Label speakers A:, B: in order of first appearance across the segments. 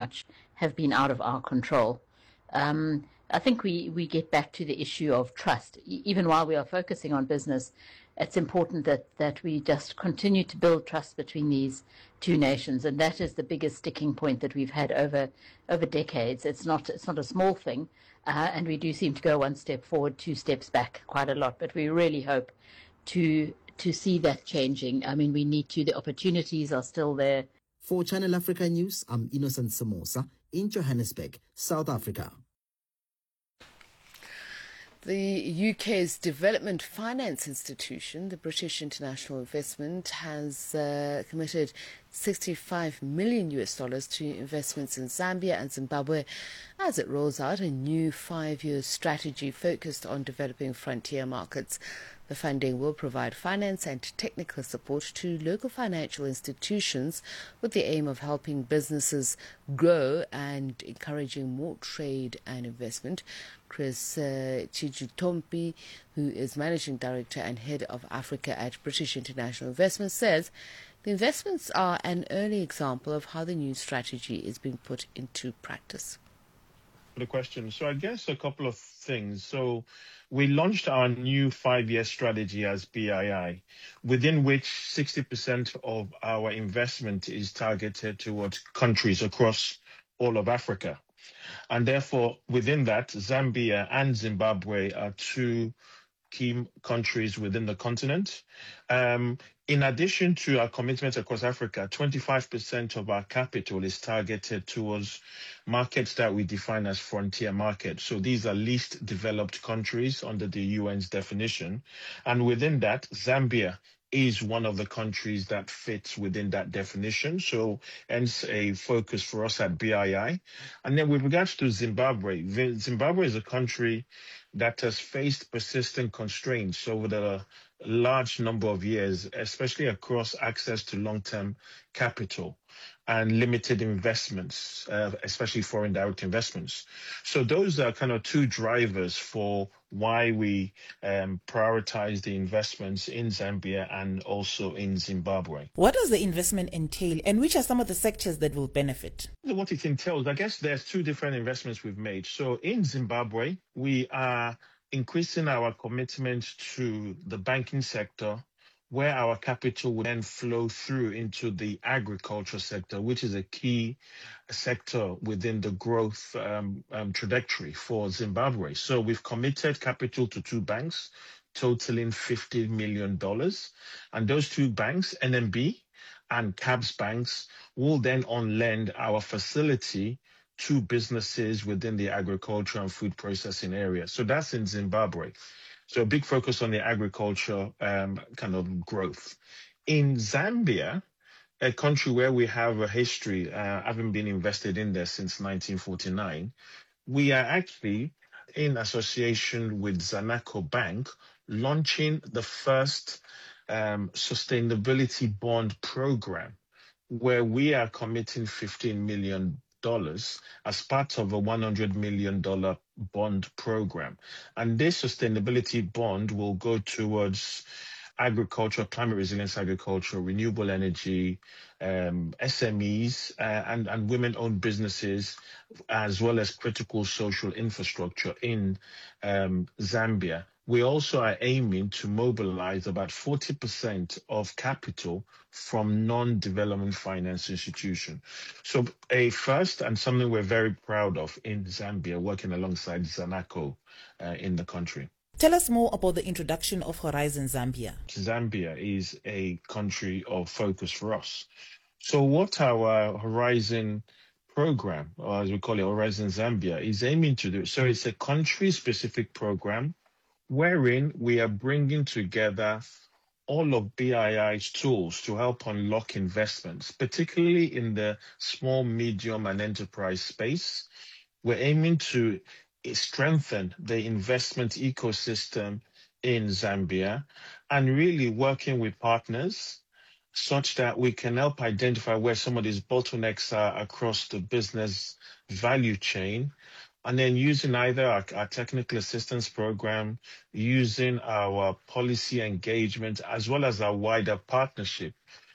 A: much have been out of our control. I think we get back to the issue of trust. Even while we are focusing on business, it's important that we just continue to build trust between these two nations, and that is the biggest sticking point that we've had over decades. It's not a small thing, and we do seem to go one step forward, two steps back quite a lot. But we really hope to see that changing. I mean, we need to. The opportunities are still there.
B: For Channel Africa News, I'm Innocent Samosa in Johannesburg, South Africa.
C: The UK's development finance institution, the British International Investment, has committed $65 million to investments in Zambia and Zimbabwe as it rolls out a new 5-year strategy focused on developing frontier markets. The funding will provide finance and technical support to local financial institutions with the aim of helping businesses grow and encouraging more trade and investment. Chris Chijutompi, who is Managing Director and Head of Africa at British International Investment, says the investments are an early example of how the new strategy is being put into practice.
D: The question. So I guess a couple of things. So we launched our new 5-year strategy as BII, within which 60% of our investment is targeted towards countries across all of Africa. And therefore, within that, Zambia and Zimbabwe are two key countries within the continent. In addition to our commitment across Africa, 25% of our capital is targeted towards markets that we define as frontier markets. So these are least developed countries under the UN's definition. And within that, Zambia is one of the countries that fits within that definition. So hence a focus for us at BII. And then with regards to Zimbabwe, Zimbabwe is a country that has faced persistent constraints over the large number of years, especially across access to long-term capital and limited investments, especially foreign direct investments. So those are kind of two drivers for why we prioritize the investments in Zambia and also in Zimbabwe.
E: What does the investment entail, and which are some of the sectors that will benefit?
D: What it entails, I guess there's two different investments we've made. So in Zimbabwe, we are increasing our commitment to the banking sector, where our capital will then flow through into the agriculture sector, which is a key sector within the growth trajectory for Zimbabwe. So we've committed capital to two banks, totaling $50 million. And those two banks, NMB and CABS banks, will then on-lend our facility to businesses within the agriculture and food processing area. So that's in Zimbabwe. So a big focus on the agriculture kind of growth. In Zambia, a country where we have a history, having been invested in there since 1949, we are actually, in association with Zanaco Bank, launching the first sustainability bond program, where we are committing $15 million as part of a $100 million bond program. And this sustainability bond will go towards agriculture, climate resilience agriculture, renewable energy, SMEs, and women-owned businesses, as well as critical social infrastructure in Zambia. We also are aiming to mobilize about 40% of capital from non-development finance institutions. So a first and something we're very proud of in Zambia, working alongside Zanaco in the country.
E: Tell us more about the introduction of Horizon Zambia.
D: Zambia is a country of focus for us. So what our Horizon program, or as we call it, Horizon Zambia, is aiming to do, so it's a country-specific program wherein we are bringing together all of BII's tools to help unlock investments, particularly in the small, medium, and enterprise space. We're aiming to strengthen the investment ecosystem in Zambia and really working with partners such that we can help identify where some of these bottlenecks are across the business value chain, and then using either our technical assistance program, using our policy engagement, as well as our wider partnership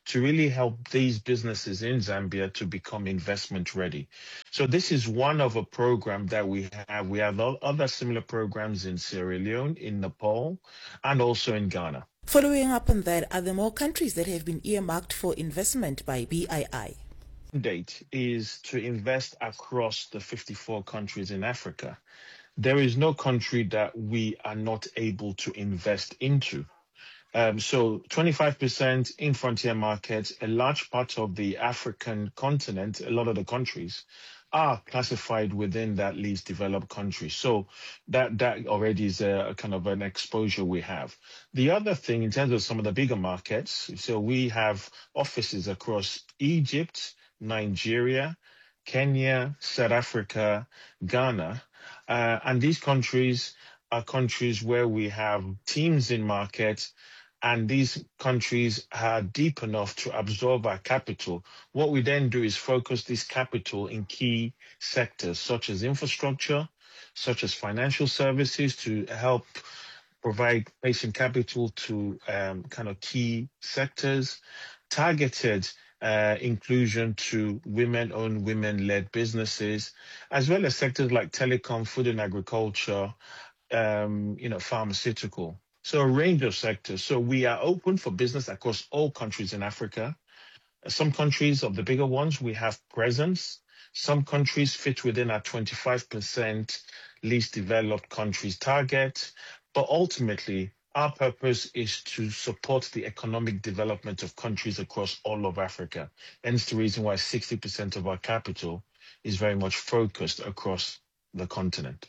D: to really help these businesses in Zambia to become investment ready. So this is one of a program that we have. We have other similar programs in Sierra Leone, in Nepal, and also in Ghana.
E: Following up on that, are there more countries that have been earmarked for investment by BII?
D: Date is to invest across the 54 countries in Africa. There is no country that we are not able to invest into. So 25% in frontier markets, a large part of the African continent, a lot of the countries are classified within that least developed country. So that already is a kind of an exposure we have. The other thing in terms of some of the bigger markets, so we have offices across Egypt, Nigeria, Kenya, South Africa, Ghana, and these countries are countries where we have teams in market, and these countries are deep enough to absorb our capital. What we then do is focus this capital in key sectors, such as infrastructure, such as financial services, to help provide patient capital to kind of key sectors, targeted inclusion to women-owned, women-led businesses, as well as sectors like telecom, food and agriculture, pharmaceutical. So a range of sectors. So we are open for business across all countries in Africa. Some countries of the bigger ones, we have presence. Some countries fit within our 25% least developed countries target. But ultimately, our purpose is to support the economic development of countries across all of Africa. Hence the reason why 60% of our capital is very much focused across the continent.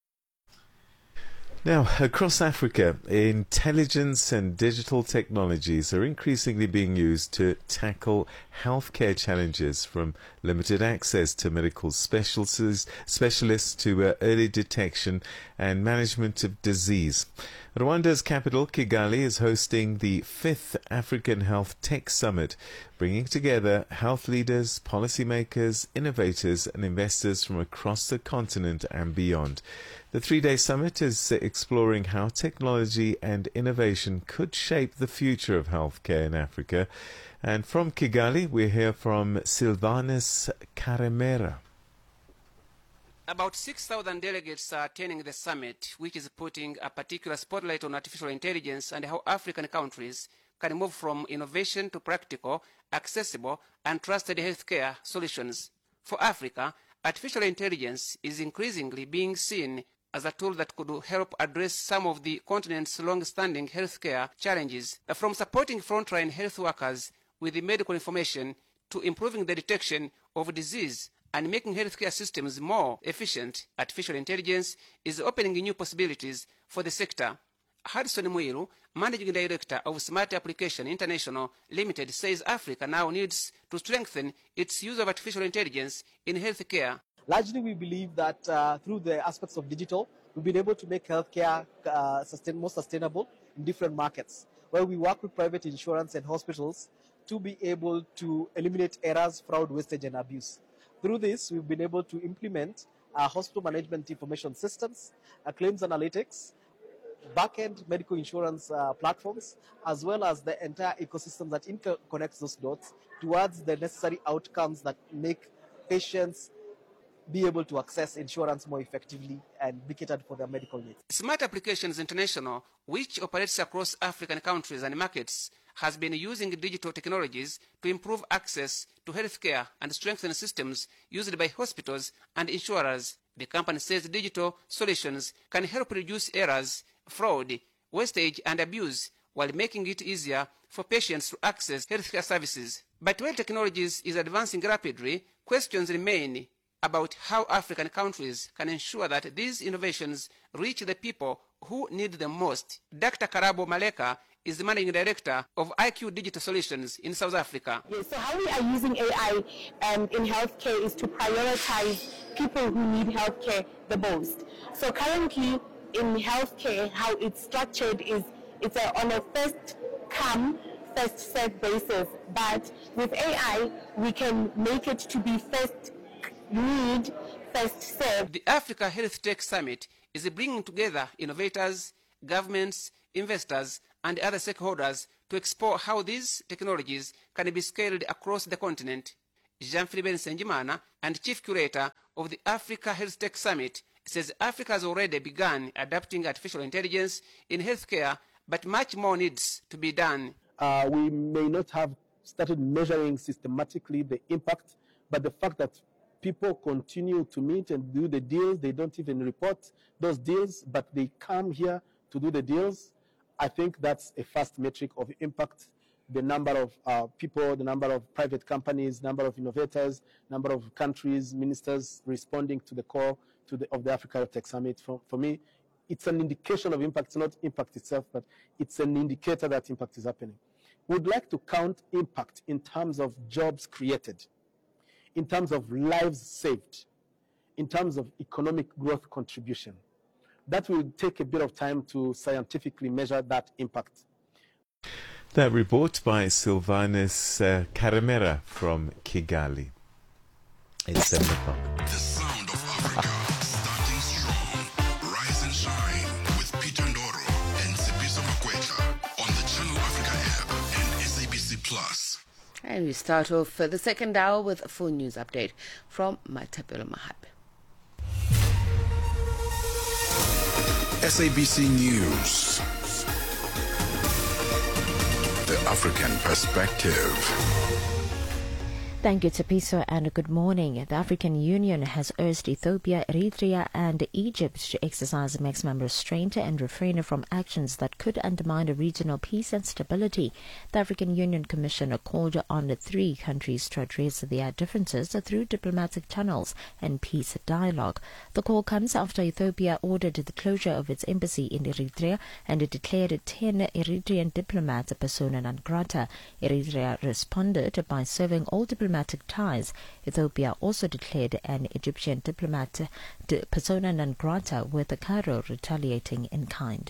F: Now, across Africa, intelligence and digital technologies are increasingly being used to tackle healthcare challenges, from limited access to medical specialists to early detection and management of disease. Rwanda's capital, Kigali, is hosting the 5th African Health Tech Summit, bringing together health leaders, policymakers, innovators, and investors from across the continent and beyond. The 3-day summit is exploring how technology and innovation could shape the future of healthcare in Africa. And from Kigali, we hear from Silvanus Karemera.
G: About 6,000 delegates are attending the summit, which is putting a particular spotlight on artificial intelligence and how African countries can move from innovation to practical, accessible, and trusted healthcare solutions. For Africa, artificial intelligence is increasingly being seen as a tool that could help address some of the continent's long-standing healthcare challenges, from supporting frontline health workers with the medical information to improving the detection of disease and making healthcare systems more efficient. Artificial intelligence is opening new possibilities for the sector. Hudson Mwiru, Managing Director of Smart Application International Limited, says Africa now needs to strengthen its use of artificial intelligence in healthcare.
H: Largely, we believe that through the aspects of digital, we've been able to make healthcare more sustainable in different markets, where we work with private insurance and hospitals to be able to eliminate errors, fraud, wastage, and abuse. Through this, we've been able to implement hospital management information systems, claims analytics, back-end medical insurance platforms, as well as the entire ecosystem that interconnects those dots towards the necessary outcomes that make patients be able to access insurance more effectively and be catered for their medical needs.
G: Smart Applications International, which operates across African countries and markets, has been using digital technologies to improve access to healthcare and strengthen systems used by hospitals and insurers. The company says digital solutions can help reduce errors, fraud, wastage, and abuse, while making it easier for patients to access healthcare services. But while technologies is advancing rapidly, questions remain about how African countries can ensure that these innovations reach the people who need them most. Dr. Karabo Maleka is the Managing Director of IQ Digital Solutions in South Africa.
I: Yes, so how we are using AI in healthcare is to prioritize people who need healthcare the most. So currently in healthcare, how it's structured is it's on a first come, first served basis. But with AI, we can make it to be first need, first served.
G: The Africa Health Tech Summit is bringing together innovators, governments, investors, and other stakeholders to explore how these technologies can be scaled across the continent. Jean-Philippe Nsenjimana, and Chief Curator of the Africa Health Tech Summit, says Africa has already begun adapting artificial intelligence in healthcare, but much more needs to be done.
H: We may not have started measuring systematically the impact, but the fact that people continue to meet and do the deals, they don't even report those deals, but they come here to do the deals, I think that's a first metric of impact. The number of people, the number of private companies, number of innovators, number of countries, ministers responding to the call of the Africa Tech Summit. For me, it's an indication of impact. It's not impact itself, but it's an indicator that impact is happening. We'd like to count impact in terms of jobs created, in terms of lives saved, in terms of economic growth contribution. That will take a bit of time to scientifically measure that impact.
F: That report by Silvanus Karemera from Kigali. It's 7 o'clock.
J: The sound of Africa, starting strong. Rise and shine with Peter Ndoro and Sipiso Makwetla on the Channel Africa app and SABC Plus.
C: And we start off the second hour with a full news update from Matapelo Mahape.
J: SABC News. The African Perspective.
K: Thank you, Tsepiso, and good morning. The African Union has urged Ethiopia, Eritrea and Egypt to exercise maximum restraint and refrain from actions that could undermine regional peace and stability. The African Union Commissioner called on the three countries to address their differences through diplomatic channels and peace dialogue. The call comes after Ethiopia ordered the closure of its embassy in Eritrea and declared 10 Eritrean diplomats persona non grata. Eritrea responded by serving all diplomatic ties. Ethiopia also declared an Egyptian diplomat persona non grata, with Cairo retaliating in kind.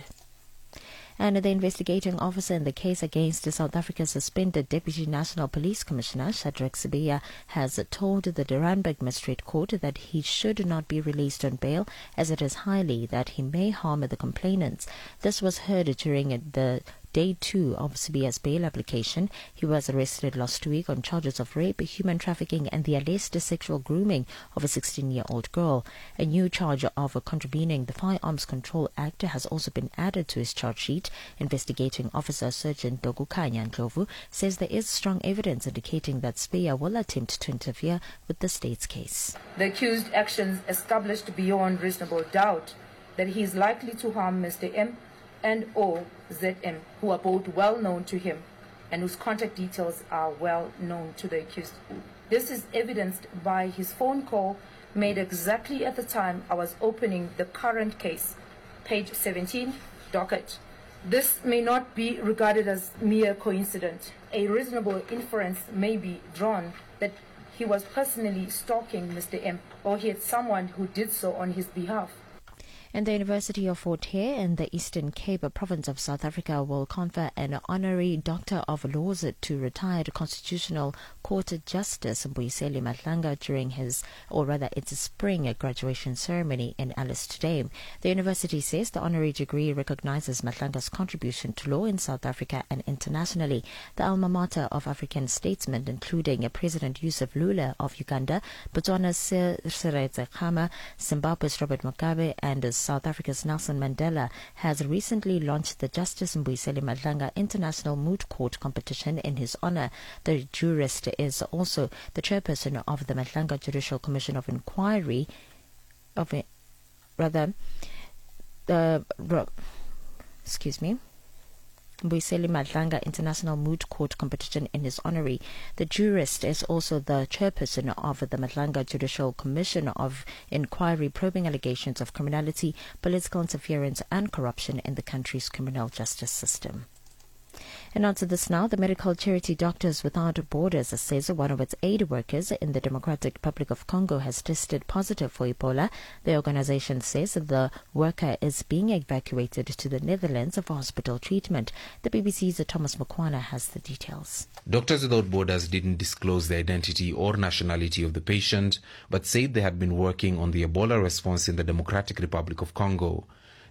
K: And the investigating officer in the case against South Africa's suspended Deputy National Police Commissioner, Shadrack Sibiya, has told the Randburg Magistrate Court that he should not be released on bail, as it is highly that he may harm the complainants. This was heard during the Day 2 of Sibiya's bail application. He was arrested last week on charges of rape, human trafficking and the alleged sexual grooming of a 16-year-old girl. A new charge of contravening the Firearms Control Act has also been added to his charge sheet. Investigating Officer Sergeant Dogukanya Ndlovu says there is strong evidence indicating that Sibiya will attempt to interfere with the state's case.
L: The accused actions established beyond reasonable doubt that he is likely to harm Mr. M and or ZM, who are both well known to him and whose contact details are well known to the accused. This is evidenced by his phone call made exactly at the time I was opening the current case, page 17, docket. This may not be regarded as mere coincidence. A reasonable inference may be drawn that he was personally stalking Mr. M, or he had someone who did so on his behalf.
K: And the University of Fort Hare in the Eastern Cape province of South Africa will confer an honorary Doctor of Laws to retired Constitutional Court Justice Mbuyiseni Madlanga during its spring graduation ceremony in Alice today. The university says the honorary degree recognizes Madlanga's contribution to law in South Africa and internationally. The alma mater of African statesmen, including President Yusuf Lula of Uganda, Botswana's Cyril Ramaphosa, Zimbabwe's Robert Mugabe, and South Africa's Nelson Mandela, has recently launched the Justice Mbuyiseni Madlanga International Moot Court competition in his honor. The jurist is also the chairperson of the Madlanga Judicial Commission of Inquiry, Mbuyiseni Madlanga International Moot Court competition in his honorary. The jurist is also the chairperson of the Madlanga Judicial Commission of Inquiry, probing allegations of criminality, political interference and corruption in the country's criminal justice system. And on to this now, the medical charity Doctors Without Borders says one of its aid workers in the Democratic Republic of Congo has tested positive for Ebola. The organization says the worker is being evacuated to the Netherlands for hospital treatment. The BBC's Thomas Mukwana has the details.
M: Doctors Without Borders didn't disclose the identity or nationality of the patient, but said they had been working on the Ebola response in the Democratic Republic of Congo.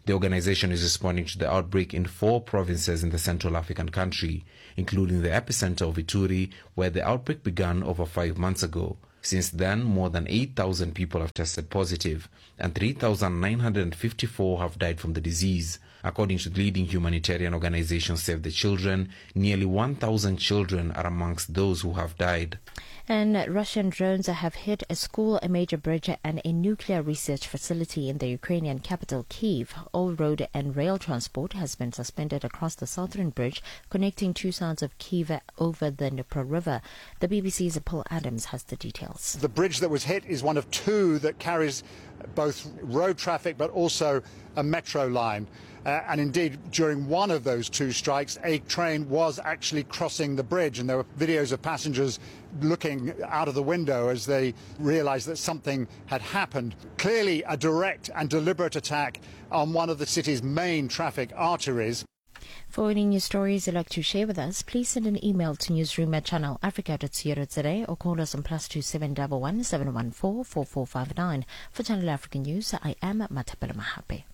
M: The organization is responding to the outbreak in 4 provinces in the Central African country, including the epicenter of Ituri, where the outbreak began over 5 months ago. Since then, more than 8,000 people have tested positive, and 3,954 have died from the disease. According to the leading humanitarian organization Save the Children, nearly 1,000 children are amongst those who have died.
K: And Russian drones have hit a school, a major bridge, and a nuclear research facility in the Ukrainian capital, Kyiv. All road and rail transport has been suspended across the southern bridge connecting 2 sides of Kyiv over the Dnipro River. The BBC's Paul Adams has the details.
N: The bridge that was hit is one of 2 that carries both road traffic but also a metro line. And indeed, during one of those 2 strikes, a train was actually crossing the bridge, and there were videos of passengers looking out of the window as they realized that something had happened. Clearly a direct and deliberate attack on one of the city's main traffic arteries.
K: For any news stories you'd like to share with us, please send an email to newsroom@channelafrica.co.za or call us on +271 714 4459. For Channel Africa News, I am Matapela Mahape.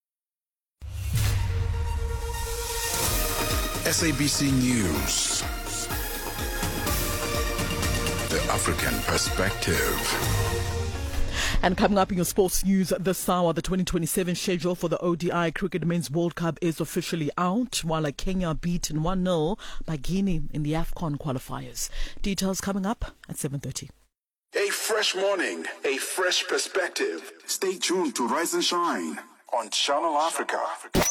J: SABC News. The African Perspective.
O: And coming up in your sports news this hour, the 2027 schedule for the ODI Cricket Men's World Cup is officially out, while Kenya beaten 1-0 by Guinea in the AFCON qualifiers. Details coming up at 7:30.
J: A fresh morning, a fresh perspective. Stay tuned to Rise and Shine on Channel Africa.